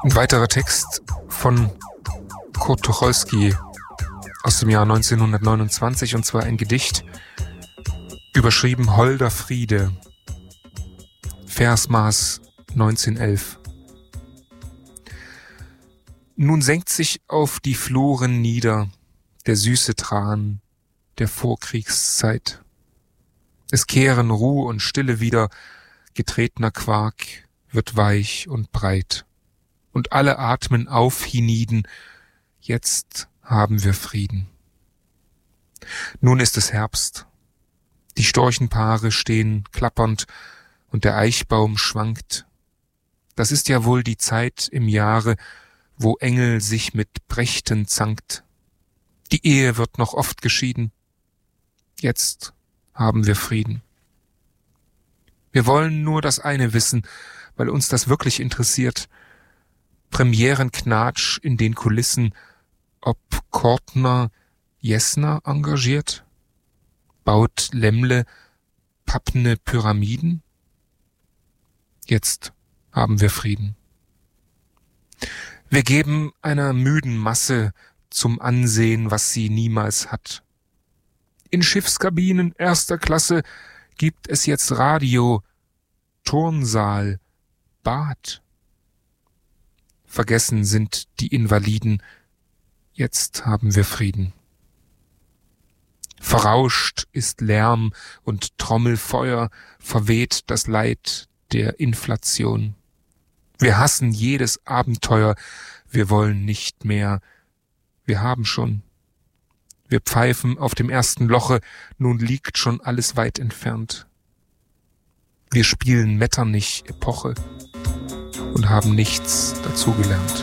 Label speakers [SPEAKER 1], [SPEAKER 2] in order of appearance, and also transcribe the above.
[SPEAKER 1] Ein weiterer Text von Kurt Tucholsky aus dem Jahr 1929, und zwar ein Gedicht, überschrieben Holder Friede, Versmaß 1911. Nun senkt sich auf die Fluren nieder der süße Tran der Vorkriegszeit. Es kehren Ruhe und Stille wieder, getretener Quark wird weich und breit. Und alle atmen auf hienieden, jetzt haben wir Frieden. Nun ist es Herbst, die Storchenpaare stehen klappernd und der Eichbaum schwankt. Das ist ja wohl die Zeit im Jahre, wo Engel sich mit Brächten zankt. Die Ehe wird noch oft geschieden, jetzt haben wir Frieden. Wir wollen nur das eine wissen, weil uns das wirklich interessiert. Premierenknatsch in den Kulissen, ob Kortner Jessner engagiert? Baut Lämmle pappne Pyramiden? Jetzt haben wir Frieden. Wir geben einer müden Masse zum Ansehen, was sie niemals hat. In Schiffskabinen erster Klasse gibt es jetzt Radio, Turnsaal, Bad. Vergessen sind die Invaliden, jetzt haben wir Frieden. Verrauscht ist Lärm und Trommelfeuer, verweht das Leid der Inflation. Wir hassen jedes Abenteuer, wir wollen nicht mehr, wir haben schon. Wir pfeifen auf dem ersten Loche, nun liegt schon alles weit entfernt. Wir spielen Metternich Epoche und haben nichts dazugelernt.